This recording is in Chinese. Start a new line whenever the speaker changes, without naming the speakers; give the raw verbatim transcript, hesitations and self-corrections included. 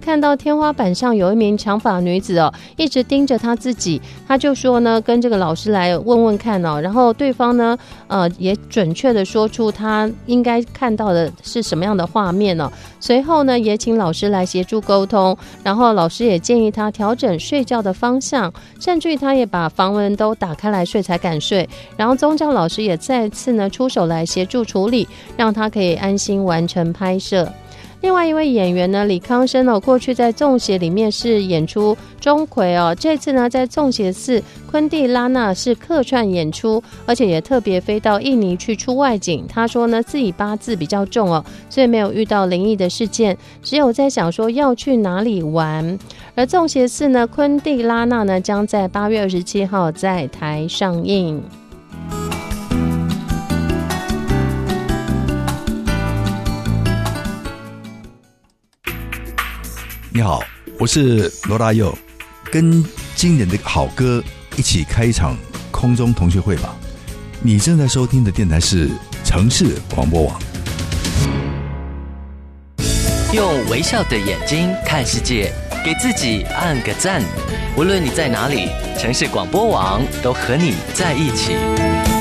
看到天花板上有一名长发女子哦，一直盯着他自己，他就说呢，跟这个老师来问问看哦，然后对方呢，呃，也准确的说出他应该看到的是什么样的画面哦。随后呢，也请老师来协助沟通，然后老师也建议他调整睡觉的方向，甚至于他也把房门都打开来睡才敢睡。然后宗教老师也再次呢出手来协助处理，让他可以安心完成拍摄。另外一位演员呢，李康生哦，过去在粽邪里面是演出钟馗哦，这次呢在粽邪寺昆蒂拉纳是客串演出，而且也特别飞到印尼去出外景。他说呢，自己八字比较重哦，所以没有遇到灵异的事件，只有在想说要去哪里玩。而粽邪寺呢，昆蒂拉纳呢将在八月二十七号在台上映。
你好，我是罗大佑，跟经典的好歌一起开一场空中同学会吧。你正在收听的电台是城市广播网。
用微笑的眼睛看世界，给自己按个赞。无论你在哪里，城市广播网都和你在一起。